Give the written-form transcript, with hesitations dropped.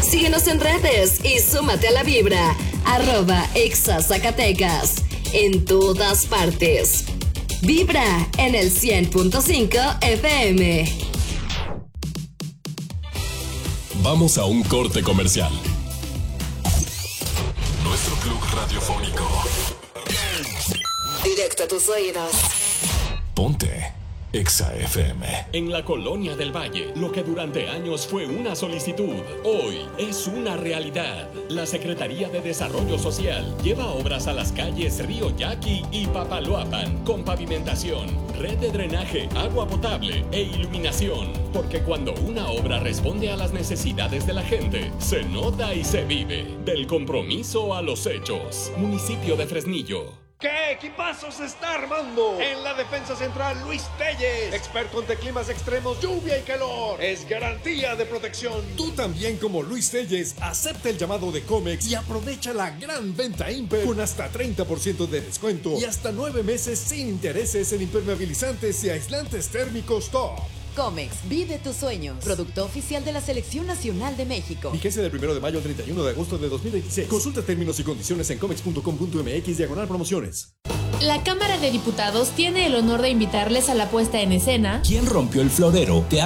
Síguenos en redes y súmate a la vibra. @ExaZacatecas. En todas partes. Vibra en el 100.5 FM. Vamos a un corte comercial. Nuestro club radiofónico. Directo a tus oídos. Ponte Exa FM. En la Colonia del Valle, lo que durante años fue una solicitud, hoy es una realidad. La Secretaría de Desarrollo Social lleva obras a las calles Río Yaqui y Papaloapan, con pavimentación, red de drenaje, agua potable e iluminación. Porque cuando una obra responde a las necesidades de la gente, se nota y se vive. Del compromiso a los hechos. Municipio de Fresnillo. ¿Qué equipazo se está armando? En la defensa central, Luis Telles, experto ante climas extremos, lluvia y calor. Es garantía de protección. Tú también, como Luis Telles, acepta el llamado de Comex y aprovecha la gran venta Imper con hasta 30% de descuento y hasta 9 meses sin intereses en impermeabilizantes y aislantes térmicos top. Comex, vive tus sueños. Producto oficial de la Selección Nacional de México. Vigencia del 1 de mayo al 31 de agosto de 2026. Consulta términos y condiciones en comex.com.mx/promociones. La Cámara de Diputados tiene el honor de invitarles a la puesta en escena ¿Quién rompió el florero?